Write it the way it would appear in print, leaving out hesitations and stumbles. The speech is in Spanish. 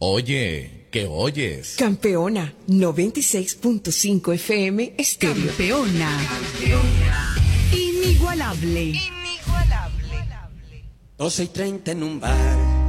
Oye, ¿qué oyes? Campeona 96.5 FM Estéreo. Campeona. Inigualable. 12:30 en un bar.